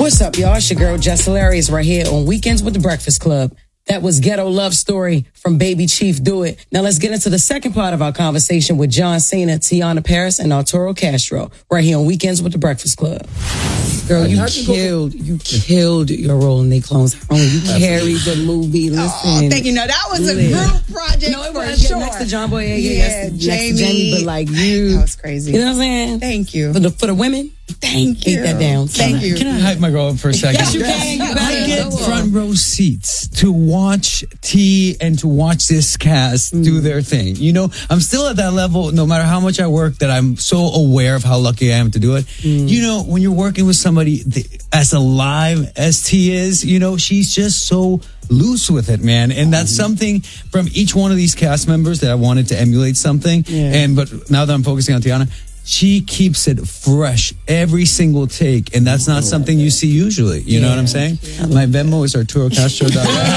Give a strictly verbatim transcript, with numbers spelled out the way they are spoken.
What's up, y'all? It's your girl, Jess Hilarious, right here on Weekends with the Breakfast Club. That was Ghetto Love Story from Baby Chief Do It. Now let's get into the second part of our conversation with John Cena, Tiana Paris, and Arturo Castro, right here on Weekends with the Breakfast Club. Girl, you killed, you killed your role in They Clones. Oh, you carried the movie. Listen. Oh, thank you. No, that was a group project. No, it for was sure. next to John Boy. Yeah, Yeah, yeah, next, Jamie. next to Jamie, but like you. That was crazy. You know what I'm saying? Thank you. For the, for the women, Thank you. keep that down. Thank you. Can I hype my girl up for a second? Yes, you can. You better. I get Go on. front row seats to watch T and to watch this cast Mm. do their thing. You know, I'm still at that level, no matter how much I work, that I'm so aware of how lucky I am to do it. Mm. You know, when you're working with somebody th- as alive as T is, you know, she's just so loose with it, man. And that's Mm-hmm. something from each one of these cast members that I wanted to emulate something. Yeah. And, but now that I'm focusing on Tiana, she keeps it fresh every single take, and that's not something you see usually. You know what I'm saying? My Venmo is Arturo Castro.